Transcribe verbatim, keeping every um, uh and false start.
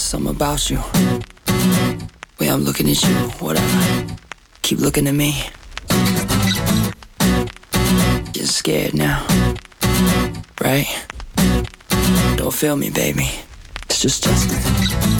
Something about you. Way I'm looking at you, whatever. Keep looking at me. You're scared now, right? Don't feel me, baby. It's just Justin.